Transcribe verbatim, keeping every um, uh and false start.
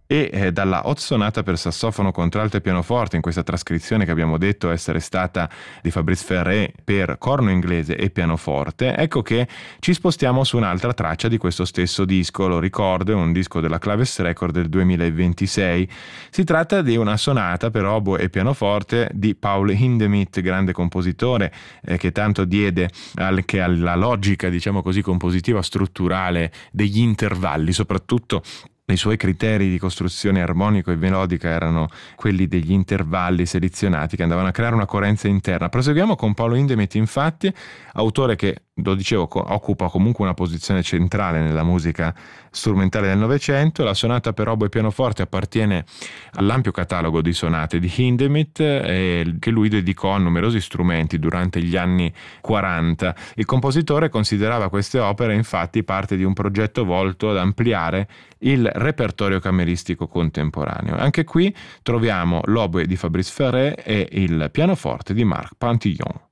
e eh, dalla Haute Sonata per sassofono, contralto e pianoforte, in questa trascrizione che abbiamo detto essere stata di Fabrice Ferré per corno inglese e pianoforte, ecco che ci spostiamo su un'altra traccia di questo stesso disco. Lo ricordo, è un disco della Claves Record del duemilaventisei. Si tratta di una sonata per oboe e pianoforte di Paul Hindemith, grande compositore eh, che tanto diede anche alla logica, diciamo così, compositiva strutturale degli intervalli, soprattutto i suoi criteri di costruzione armonico e melodica erano quelli degli intervalli selezionati che andavano a creare una coerenza interna. Proseguiamo con Paolo Hindemith, infatti, autore che, lo dicevo, occupa comunque una posizione centrale nella musica strumentale del Novecento. La sonata per oboe e pianoforte appartiene all'ampio catalogo di sonate di Hindemith eh, che lui dedicò a numerosi strumenti durante gli anni quaranta. Il compositore considerava queste opere infatti parte di un progetto volto ad ampliare il repertorio cameristico contemporaneo. Anche qui troviamo l'oboe di Fabrice Ferré e il pianoforte di Marc Pantillon.